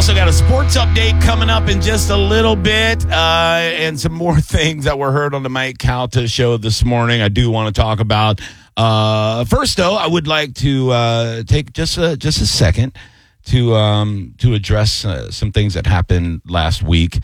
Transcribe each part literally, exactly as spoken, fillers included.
also got a sports update coming up in just a little bit, uh, and some more things that were heard on the Mike Calta show this morning. I do want to talk about. Uh, first, though, I would like to uh, take just a, just a second to um, to address uh, some things that happened last week,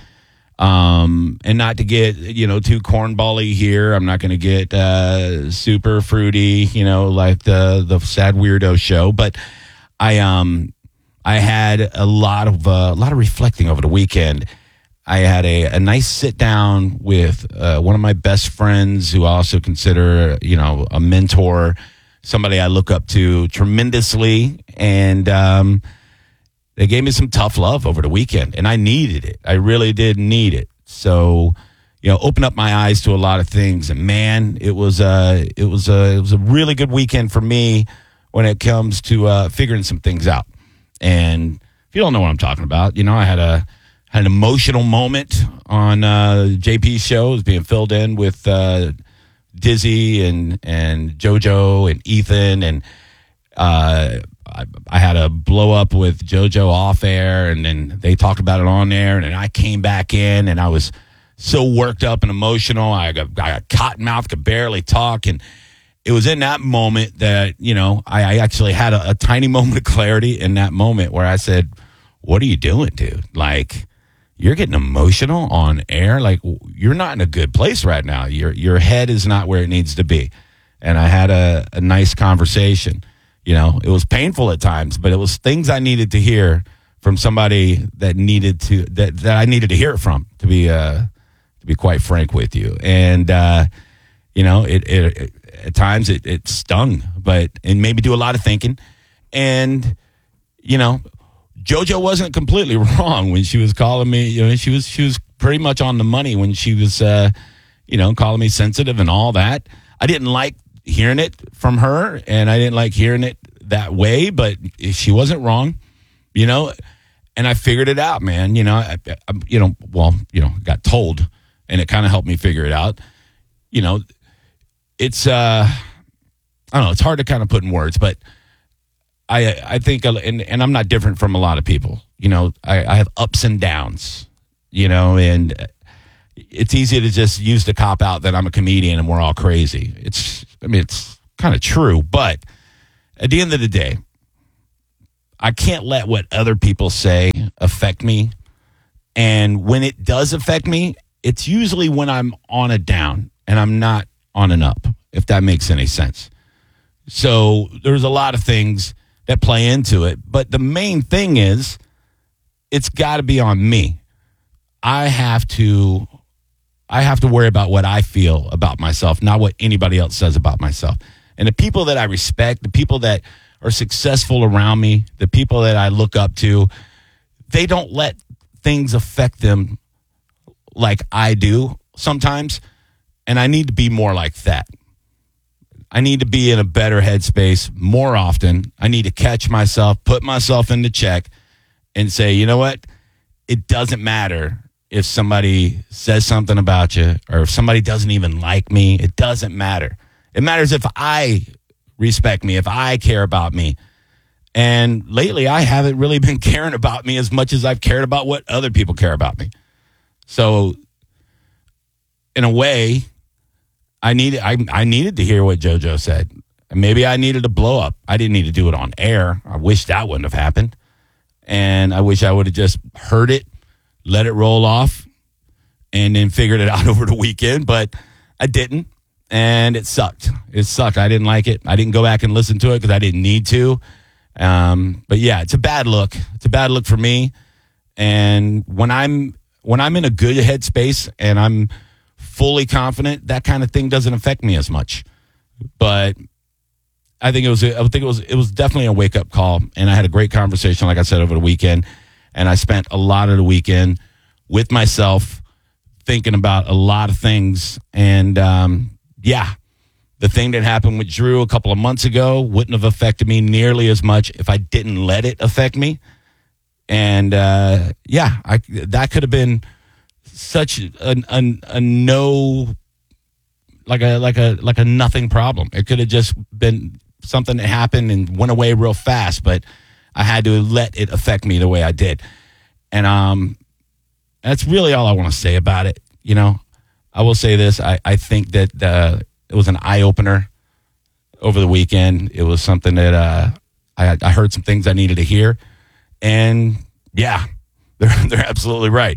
um, and not to get you know too cornbally here. I'm not going to get uh, super fruity, you know, like the the Sad Weirdo show, but I um. I had a lot of uh, a lot of reflecting over the weekend. I had a, a nice sit down with uh, one of my best friends, who I also consider, you know, a mentor, somebody I look up to tremendously, and um, they gave me some tough love over the weekend, and I needed it. I really did need it. So, you know, open up my eyes to a lot of things, and man, it was a it was a it was a really good weekend for me when it comes to uh, figuring some things out. And if you don't know what I'm talking about, you know, I had a had an emotional moment on uh, J P's show. It was being filled in with uh, Dizzy and and JoJo and Ethan, and uh, I, I had a blow up with JoJo off air, and then they talked about it on air, and then I came back in, and I was so worked up and emotional. I got, I got cotton mouth, could barely talk, and it was in that moment that, you know, I, I actually had a, a tiny moment of clarity in that moment where I said, what are you doing, dude? Like, you're getting emotional on air. Like, you're not in a good place right now. Your your head is not where it needs to be. And I had a, a nice conversation. You know, it was painful at times, but it was things I needed to hear from somebody that needed to, that, that I needed to hear it from, to be, uh, to be quite frank with you. And, uh, you know, it, it, it at times it, it stung, but and made me do a lot of thinking. And, you know, JoJo wasn't completely wrong when she was calling me, you know, she was she was pretty much on the money when she was, uh, you know, calling me sensitive and all that. I didn't like hearing it from her, and I didn't like hearing it that way, but she wasn't wrong, you know, and I figured it out, man. You know, I, I, you know, well, you know, got told, and it kind of helped me figure it out. You know, It's, uh, I don't know, it's hard to kind of put in words, but I I think, and, and I'm not different from a lot of people. You know, I, I have ups and downs, you know, and it's easy to just use the cop out that I'm a comedian and we're all crazy. It's, I mean, it's kind of true, but at the end of the day, I can't let what other people say affect me. And when it does affect me, it's usually when I'm on a down and I'm not on and up, if that makes any sense. So there's a lot of things that play into it, but the main thing is it's got to be on me. I have to I have to worry about what I feel about myself, not what anybody else says about myself. And the people that I respect, the people that are successful around me, the people that I look up to, they don't let things affect them like I do sometimes. And I need to be more like that. I need to be in a better headspace more often. I need to catch myself, put myself into check, and say, you know what? It doesn't matter if somebody says something about you or if somebody doesn't even like me. It doesn't matter. It matters if I respect me, if I care about me. And lately, I haven't really been caring about me as much as I've cared about what other people care about me. So, in a way, I needed I, I needed to hear what JoJo said. And maybe I needed a blow up. I didn't need to do it on air. I wish that wouldn't have happened. And I wish I would have just heard it, let it roll off, and then figured it out over the weekend. But I didn't, and it sucked. It sucked. I didn't like it. I didn't go back and listen to it because I didn't need to. Um, but yeah, it's a bad look. It's a bad look for me. And when I'm when I'm in a good headspace and I'm fully confident, that kind of thing doesn't affect me as much. But I think it was I think it was it was definitely a wake up call, and I had a great conversation, like I said, over the weekend. And I spent a lot of the weekend with myself, thinking about a lot of things. And um, yeah, the thing that happened with Drew a couple of months ago wouldn't have affected me nearly as much if I didn't let it affect me. And uh, yeah, I, that could have been such a, a, a no, like a like a like a nothing problem. It could have just been something that happened and went away real fast, but I had to let it affect me the way I did. And um, that's really all I want to say about it. You know, I will say this. I, I think that uh, it was an eye-opener over the weekend. It was something that uh, I, I heard some things I needed to hear. And, yeah, they're, they're absolutely right.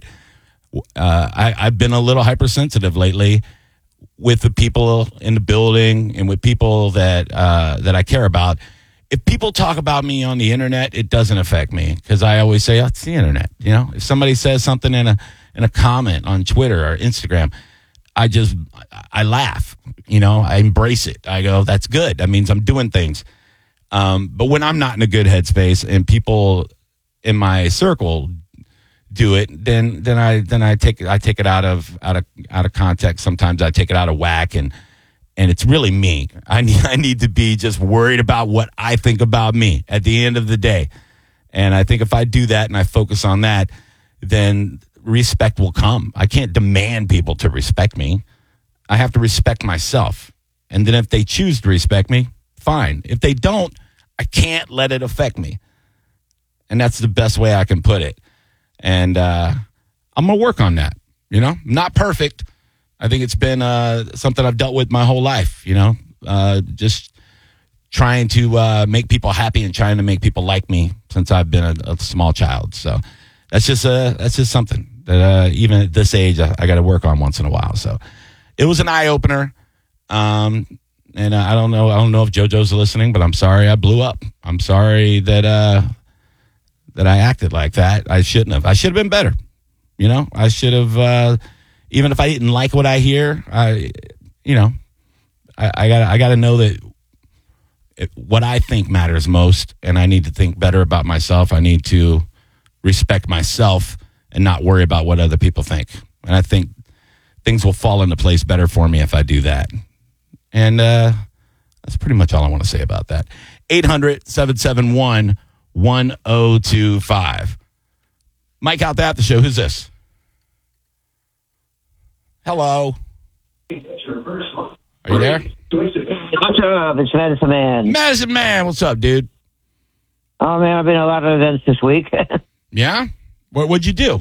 Uh, I, I've been a little hypersensitive lately with the people in the building and with people that uh, that I care about. If people talk about me on the internet, it doesn't affect me because I always say, oh, it's the internet. You know, if somebody says something in a in a comment on Twitter or Instagram, I just I laugh. You know, I embrace it. I go, that's good. That means I'm doing things. Um, but when I'm not in a good headspace and people in my circle do it, then then I then I take I take it out of out of out of context. Sometimes I take it out of whack, and and it's really me. I need I need to be just worried about what I think about me at the end of the day. And I think if I do that and I focus on that, then respect will come. I can't demand people to respect me. I have to respect myself. And then if they choose to respect me, fine. If they don't, I can't let it affect me. And that's the best way I can put it. And uh, I'm going to work on that, you know. Not perfect. I think it's been uh, something I've dealt with my whole life, you know. Uh, just trying to uh, make people happy and trying to make people like me since I've been a, a small child. So that's just uh, that's just something that uh, even at this age I, I got to work on once in a while. So it was an eye opener. Um, and uh, I don't know. I don't know if JoJo's listening, but I'm sorry I blew up. I'm sorry that. Uh, that I acted like that. I shouldn't have. I should have been better. You know, I should have, uh, even if I didn't like what I hear, I, you know, I, I got I got to know that it, what I think matters most, and I need to think better about myself. I need to respect myself and not worry about what other people think. And I think things will fall into place better for me if I do that. And uh, that's pretty much all I want to say about that. eight hundred, seven seven one, one oh two five. Mike out there at the show. Who's this? Hello. Are you there? What's up? It's Medicine Man. Medicine Man. What's up, dude? Oh, man, I've been at a lot of events this week. Yeah? What, what'd you do?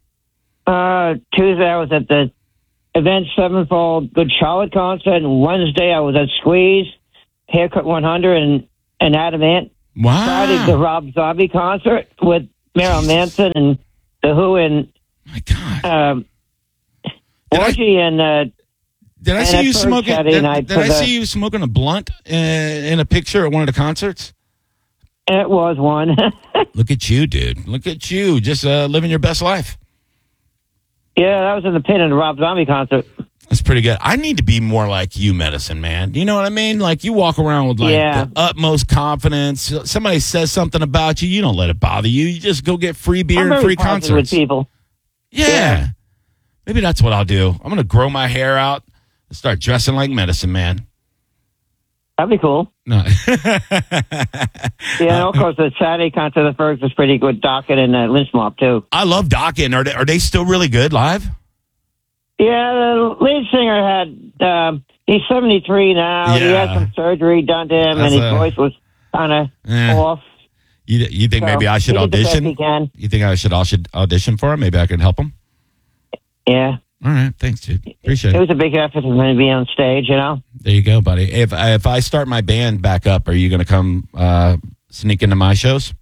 Uh, Tuesday, I was at the Event Sevenfold Good Charlotte concert, and Wednesday, I was at Squeeze, Haircut one hundred, and, and Adamant. Wow. Friday, the Rob Zombie concert with Marilyn Manson and The Who and My God. um, Did I- Orgy and uh, Did I and see at you first smoking? Saturday Did, night did for I the- see you smoking a blunt in, in a picture at one of the concerts? it was one. Look at you, dude. Look at you, just uh, living your best life. Yeah, that was in the pit in the Rob Zombie concert. That's pretty good. I need to be more like you, Medicine Man. You know what I mean? Like, you walk around with, like, Yeah. the utmost confidence. Somebody says something about you, you don't let it bother you. You just go get free beer I'm and very free positive concerts. with people. Yeah. Yeah. Maybe that's what I'll do. I'm going to grow my hair out and start dressing like Medicine Man. That'd be cool. No. Yeah, and of course, the Saturday concert of the Fergs was pretty good. Docket and uh, Lynch Mob, too. I love Dokken. Are they, are they still really good live? Yeah, the lead singer had, um, he's seventy-three now. He Yeah. had some surgery done to him, That's and his a- voice was kind of Eh. off. You, you think So, maybe I should he did the best audition? he can. You think I should, I should audition for him? Maybe I can help him? Yeah. All right. Thanks, dude. Appreciate It it. was a big effort for him to be on stage, you know? There you go, buddy. If I, if I start my band back up, are you going to come uh, sneak into my shows?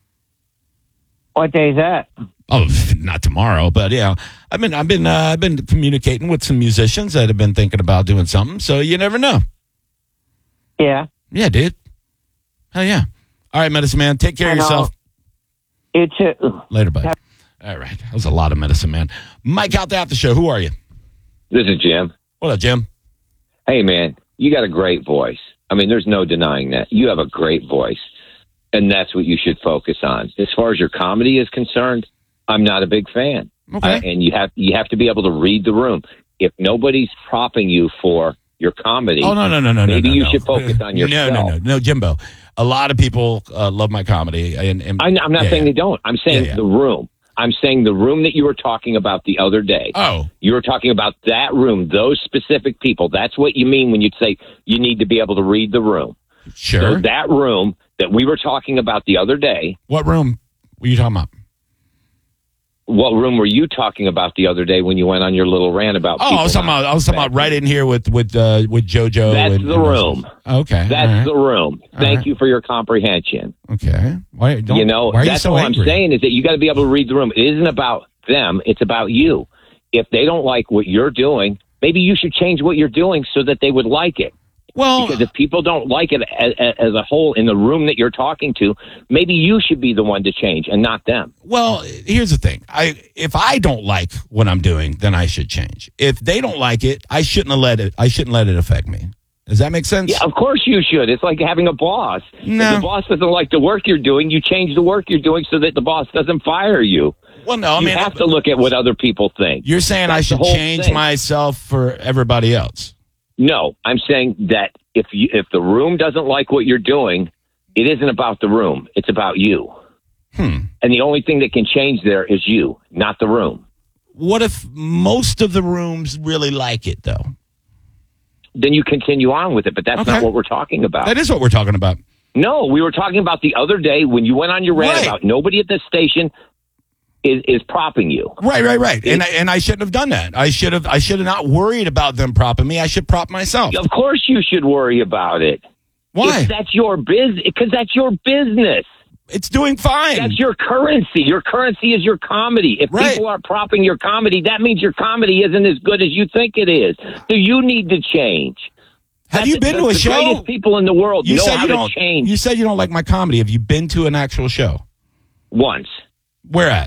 What day is that? Oh, not tomorrow, but yeah, I've been I've been uh, I've been communicating with some musicians that have been thinking about doing something. So you never know. Yeah. Yeah, dude. Hell yeah. All right, Medicine Man. Take care I of know. yourself. You too. Later, buddy. All right. That was a lot of Medicine Man. Mike out there at the show. Who are you? This is Jim. What up, Jim? Hey, man, you got a great voice. I mean, there's no denying that. You have a great voice, and that's what you should focus on. As far as your comedy is concerned, I'm not a big fan. Okay. Uh, and you have you have to be able to read the room. If nobody's propping you for your comedy, Oh, no, no, no, no, maybe no, no, you no. should focus on No, yourself. no, no, no, Jimbo. A lot of people uh, love my comedy. And, and I'm, I'm not yeah, saying yeah. they don't. I'm saying Yeah, yeah. the room. I'm saying the room that you were talking about the other day. Oh, You were talking about that room, those specific people. That's what you mean when you say you need to be able to read the room. sure. So that room that we were talking about the other day, What room were you talking about? what room were you talking about the other day when you went on your little rant about? Oh, I was talking about I was talking about right in here with with uh, with JoJo. That's and, the and room. Okay, that's right. the room. Thank right. you for your comprehension. Okay, why don't you know? Why are that's you so all angry? I'm saying is that you got to be able to read the room. It isn't about them; it's about you. If they don't like what you're doing, maybe you should change what you're doing so that they would like it. Well, because if people don't like it as, as a whole in the room that you're talking to, maybe you should be the one to change and not them. Well, here's the thing. I if I don't like what I'm doing, then I should change. If they don't like it, I shouldn't have let it. I shouldn't let it affect me. Does that make sense? Yeah, of course you should. It's like having a boss. No. If the boss doesn't like the work you're doing, you change the work you're doing so that the boss doesn't fire you. Well, no, I you mean, have to look at what other people think. You're saying That's I should the whole change thing. myself for everybody else. No, I'm saying that if you, if the room doesn't like what you're doing, it isn't about the room. It's about you. Hmm. And the only thing that can change there is you, not the room. What if most of the rooms really like it, though? Then you continue on with it, but that's Okay. not what we're talking about. That is what we're talking about. No, we were talking about the other day when you went on your rant Right. about nobody at the station is, is propping you. Right, right, right. And I, and I shouldn't have done that. I should have I should have not worried about them propping me. I should prop myself. Of course you should worry about it. Why? If that's your business, because that's your business. It's doing fine. That's your currency. Your currency is your comedy. If Right. people are propping your comedy, that means your comedy isn't as good as you think it is. So you need to change. Have That's you been the, to a the show? greatest people in the world You know said how you to don't. change. You said you don't like my comedy. Have you been to an actual show? Once Where at?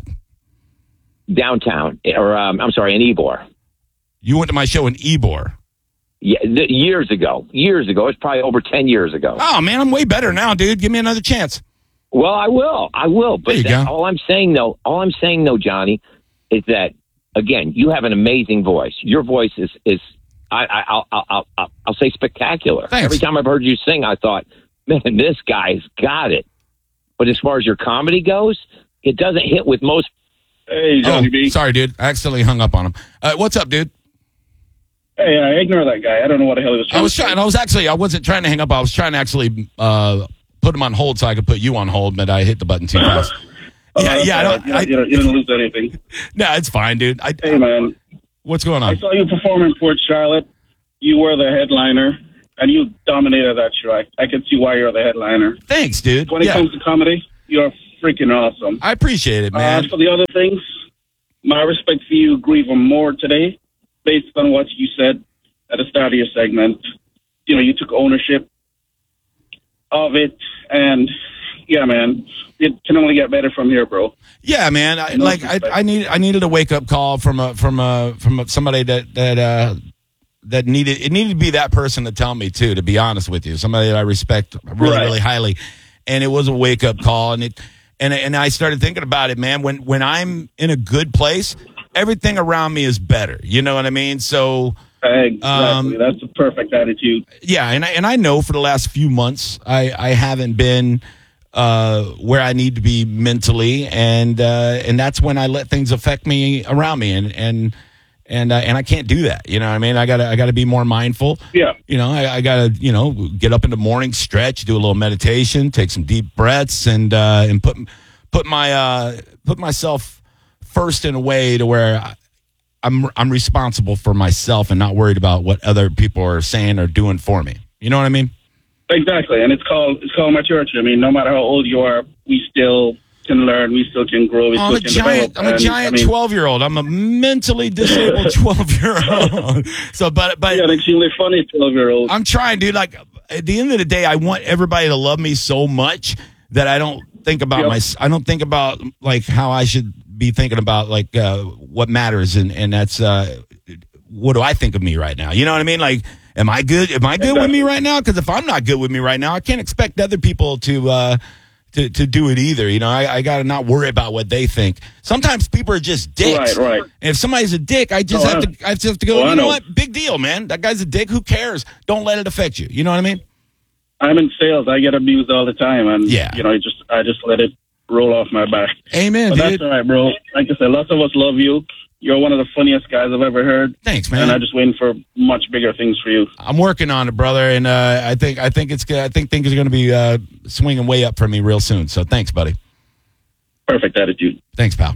downtown, or um, I'm sorry, in Ybor. You went to my show in Ybor. Yeah, th- years ago. Years ago. It's probably over ten years ago. Oh man, I'm way better now, dude. Give me another chance. Well, I will. I will. But There you that, go. all I'm saying, though, all I'm saying, though, Johnny, is that again, you have an amazing voice. Your voice is is I, I I'll, I'll I'll I'll say spectacular. Thanks. Every time I've heard you sing, I thought, man, this guy's got it. But as far as your comedy goes, it doesn't hit with most. Hey, Johnny Oh, B. sorry, dude. I accidentally hung up on him. Uh, what's up, dude? Hey, uh, ignore that guy. I don't know what the hell he was trying I was to say. trying. I was actually. I wasn't trying to hang up. I was trying to actually uh, put him on hold so I could put you on hold, but I hit the button too fast. Oh, yeah, that's yeah. I all don't, right. You, I, don't, you, don't, you didn't lose anything. no, it's fine, dude. I, Hey, man. what's going I on? saw you perform in Port Charlotte. You were the headliner, and you dominated that show. I, I can see why you're the headliner. Thanks, dude. When it Yeah, comes to comedy, you're freaking awesome. I appreciate it, Uh, man. as for the other things, my respect for you grew even more today based on what you said at the start of your segment. You know, you took ownership of it, and yeah, man, it can only get better from here, bro. Yeah, man. I, No like I, respect. I need I needed a wake up call from a from a from a, somebody that that uh, that needed it needed to be that person to tell me too. To be honest with you, somebody that I respect really Right. really highly, and it was a wake up call, and it and and I started thinking about it, man. When when I'm in a good place, everything around me is better. You know what I mean? So. Exactly. Um, That's a perfect attitude. Yeah, and I, and I know for the last few months I, I haven't been uh, where I need to be mentally, and uh, and that's when I let things affect me around me, and and and uh, and I can't do that. You know what I mean? I gotta I gotta be more mindful. Yeah. You know, I, I gotta you know get up in the morning, stretch, do a little meditation, take some deep breaths, and uh, and put put my uh, put myself first in a way to where. I, I'm I'm responsible for myself and not worried about what other people are saying or doing for me. You know what I mean? Exactly, and it's called it's called maturity. I mean, no matter how old you are, we still can learn, we still can grow, we Oh, I'm still a can giant. develop. I'm a And, giant I mean, twelve year old. I'm a mentally disabled twelve year old. So, but but you're an extremely funny twelve year old. I'm trying, dude. Like at the end of the day, I want everybody to love me so much that I don't think about Yep. my. I don't think about like how I should be thinking about like uh, what matters, and and that's uh, what do I think of me right now? You know what I mean? Like, am I good? Am I good with me Exactly. right now? Because if I'm not good with me right now, I can't expect other people to. Uh, To, to do it either. You know, I, I got to not worry about what they think. Sometimes people are just dicks. Right, right. And if somebody's a dick, I just Oh, have I- to I just have to go, Oh, I you know know. what? Big deal, man. That guy's a dick. Who cares? Don't let it affect you. You know what I mean? I'm in sales. I get abused all the time, and Yeah. you know, I just I just let it roll off my back. Amen, But dude. that's all right, bro. Like I said, lots of us love you. You're one of the funniest guys I've ever heard, Thanks, and I'm man. just waiting for much bigger things for you. I'm working on it, brother, and uh, I think I think it's good. I think things are going to be uh, swinging way up for me real soon. So thanks, buddy. Perfect attitude. Thanks, pal.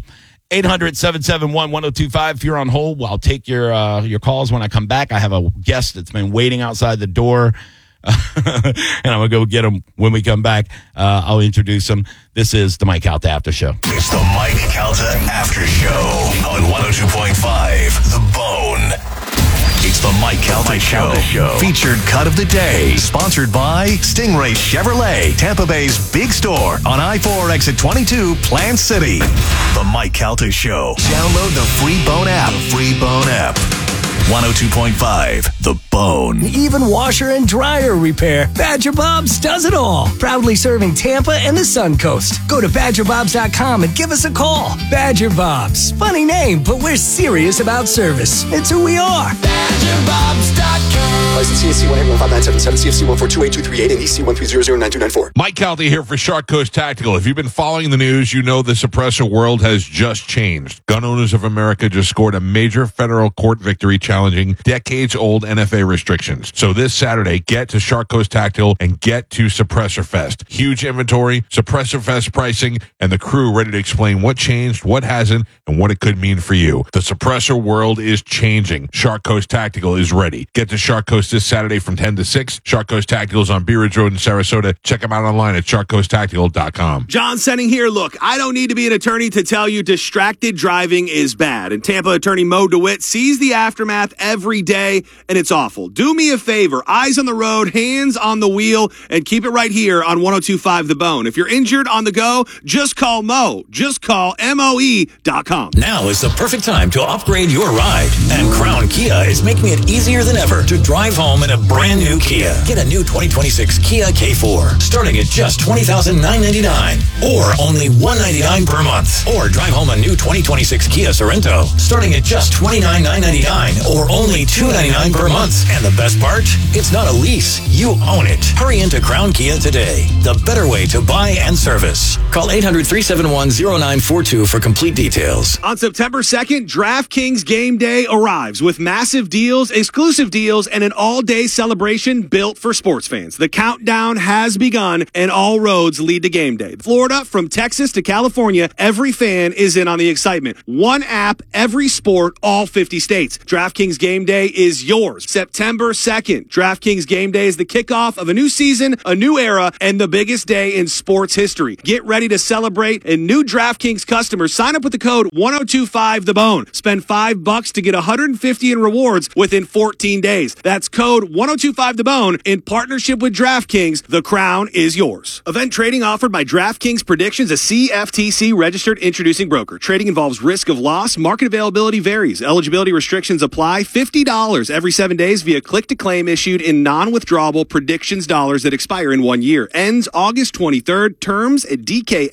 eight hundred, seven seven one, one oh two five. If you're on hold, I'll take your uh, your calls when I come back. I have a guest that's been waiting outside the door, and I'm going to go get him when we come back. Uh, I'll introduce him. This is the Mike Calta After Show. It's the Mike Calta After Show on one oh two point five The Bone. It's the Mike Calta Show. Show. Featured cut of the day. Sponsored by Stingray Chevrolet, Tampa Bay's big store on I four exit twenty-two, Plant City. The Mike Calta Show. Download the free Bone app. Free Bone app. one oh two point five The Bone. Even washer and dryer repair. Badger Bob's does it all. Proudly serving Tampa and the Sun Coast. Go to badger bobs dot com and give us a call. Badger Bob's. Funny name, but we're serious about service. It's who we are. badger bobs dot com. License C S C one eight one five nine seven seven, C F C one four two eight two three eight, and E C one three zero zero nine two nine four. Mike Calta here for Shark Coast Tactical. If you've been following the news, you know the suppressor world has just changed. Gun Owners of America just scored a major federal court victory challenging decades-old N F A restrictions. So this Saturday, get to Shark Coast Tactical and get to Suppressor Fest. Huge inventory, Suppressor Fest pricing, and the crew ready to explain what changed, what hasn't, and what it could mean for you. The suppressor world is changing. Shark Coast Tactical is ready. Get to Shark Coast this Saturday from ten to six. Shark Coast Tactical is on Bee Ridge Road in Sarasota. Check them out online at shark coast tactical dot com. John Senning here. Look, I don't need to be an attorney to tell you distracted driving is bad. And Tampa attorney Mo DeWitt sees the aftermath every day, and it's awful. Do me a favor. Eyes on the road, hands on the wheel, and keep it right here on one oh two point five The Bone. If you're injured on the go, just call Mo. Just call M O E dot com. Now is the perfect time to upgrade your ride. And Crown Kia is making it easier than ever to drive home in a brand new Kia. Get a new twenty twenty-six Kia K four, starting at just twenty thousand nine hundred ninety-nine dollars, or only one hundred ninety-nine dollars per month. Or drive home a new twenty twenty-six Kia Sorento, starting at just twenty-nine thousand nine hundred ninety-nine dollars, or only two hundred ninety-nine dollars per month. And the best part? It's not a lease. You own it. Hurry into Crown Kia today. The better way to buy and service. Call eight hundred, three seven one, zero nine four two for complete details. On September second, DraftKings Game Day arrives with massive deals, exclusive deals, and an all-day celebration built for sports fans. The countdown has begun, and all roads lead to game day. Florida, from Texas to California, every fan is in on the excitement. One app, every sport, all fifty states. DraftKings Game Day is yours. September second, DraftKings Game Day is the kickoff of a new season, a new era, and the biggest day in sports history. Get ready to celebrate, and new DraftKings customers sign up with the code one oh two five The Bone. Spend five bucks to get one hundred fifty in rewards within fourteen days. That's code one oh two five The Bone in partnership with DraftKings. The crown is yours. Event trading offered by DraftKings Predictions, a C F T C registered introducing broker. Trading involves risk of loss. Market availability varies. Eligibility restrictions apply. fifty dollars every seven days via click to claim issued in non-withdrawable predictions dollars that expire in one year. Ends August twenty-third. Terms at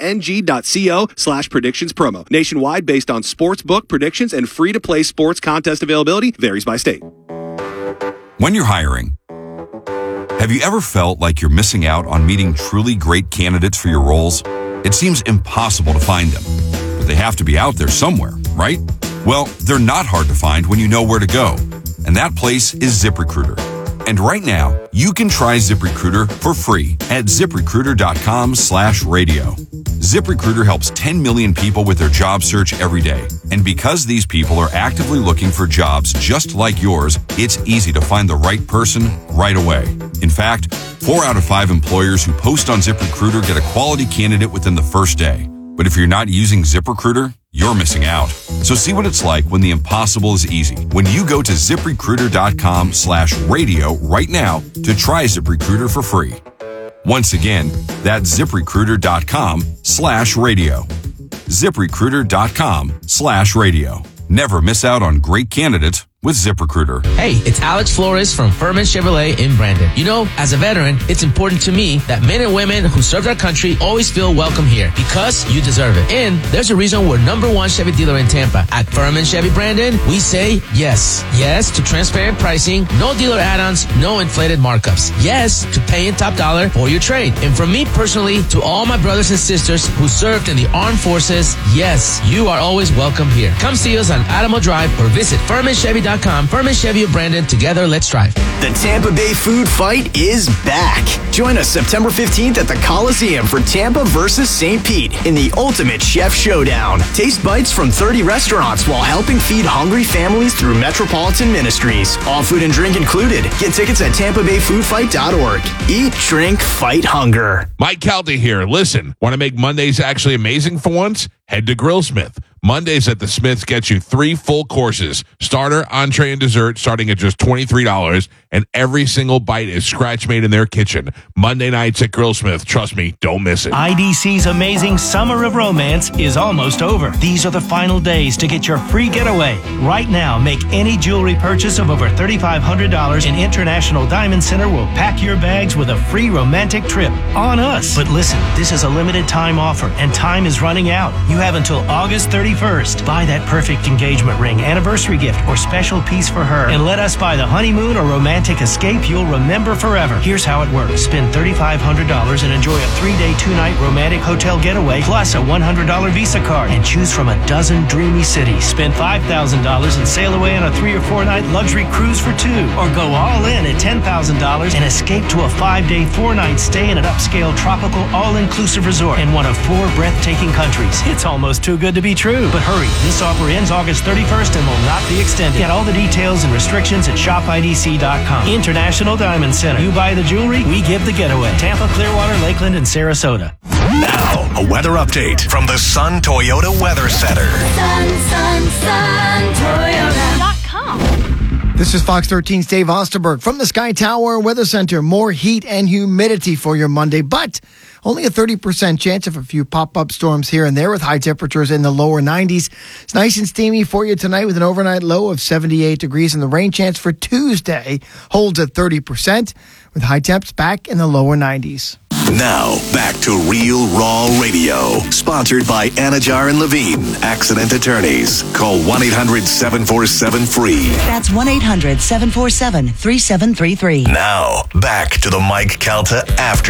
dkng.co slash predictions promo. Nationwide based on sportsbook predictions and free-to-play sports contest availability varies by state. When you're hiring, have you ever felt like you're missing out on meeting truly great candidates for your roles? It seems impossible to find them, but they have to be out there somewhere, right? Well, they're not hard to find when you know where to go, and that place is ZipRecruiter. And right now, you can try ZipRecruiter for free at ZipRecruiter.com slash radio. ZipRecruiter helps ten million people with their job search every day. And because these people are actively looking for jobs just like yours, it's easy to find the right person right away. In fact, four out of five employers who post on ZipRecruiter get a quality candidate within the first day. But if you're not using ZipRecruiter, you're missing out. So see what it's like when the impossible is easy. When you go to ZipRecruiter.com slash radio right now to try ZipRecruiter for free. Once again, that's ZipRecruiter.com slash radio. ZipRecruiter.com slash radio. Never miss out on great candidates with ZipRecruiter. Hey, it's Alex Flores from Furman Chevrolet in Brandon. You know, as a veteran, it's important to me that men and women who served our country always feel welcome here because you deserve it. And there's a reason we're number one Chevy dealer in Tampa. At Furman Chevy Brandon, we say yes. Yes to transparent pricing, no dealer add-ons, no inflated markups. Yes to paying top dollar for your trade. And from me personally to all my brothers and sisters who served in the armed forces, yes, you are always welcome here. Come see us on Adamo Drive or visit Furman Chevy dot dot com. Furman Chevy of Brandon. Together, let's drive. The Tampa Bay Food Fight is back. Join us September fifteenth at the Coliseum for Tampa versus Saint Pete in the Ultimate Chef Showdown. Taste bites from thirty restaurants while helping feed hungry families through Metropolitan Ministries. All food and drink included. Get tickets at tampa bay food fight dot org. Eat, drink, fight hunger. Mike Calta here. Listen, want to make Mondays actually amazing for once? Head to Grillsmith. Mondays at the Smiths gets you three full courses, starter, entree, and dessert, starting at just twenty-three dollars, and every single bite is scratch-made in their kitchen. Monday nights at Grillsmith. Trust me, don't miss it. I D C's amazing Summer of Romance is almost over. These are the final days to get your free getaway. Right now, make any jewelry purchase of over three thousand five hundred dollars and International Diamond Center will pack your bags with a free romantic trip on us. But listen, this is a limited time offer, and time is running out. You have until August thirty-first. Buy that perfect engagement ring, anniversary gift, or special piece for her, and let us buy the honeymoon or romantic escape you'll remember forever. Here's how it works. Spend three thousand five hundred dollars and enjoy a three-day, two-night romantic hotel getaway plus a one hundred dollars Visa card, and choose from a dozen dreamy cities. Spend five thousand dollars and sail away on a three or four-night luxury cruise for two, or go all in at ten thousand dollars and escape to a five-day, four-night stay in an upscale tropical all-inclusive resort in one of four breathtaking countries. It's almost too good to be true. But hurry, this offer ends August thirty-first and will not be extended. Get all the details and restrictions at shop I D C dot com. International Diamond Center. You buy the jewelry, we give the getaway. Tampa, Clearwater, Lakeland, and Sarasota. Now, a weather update from the Sun Toyota Weather Center. Sun, sun, sun, Toyota dot com. This is Fox thirteen's Dave Osterberg from the Sky Tower Weather Center. More heat and humidity for your Monday, but only a thirty percent chance of a few pop-up storms here and there with high temperatures in the lower nineties. It's nice and steamy for you tonight with an overnight low of seventy-eight degrees, and the rain chance for Tuesday holds at thirty percent with high temps back in the lower nineties. Now, back to Real Raw Radio, sponsored by Anajar and Levine, accident attorneys. Call one eight hundred seven four seven free. That's one eight hundred seven four seven three seven three three. Now, back to the Mike Calta After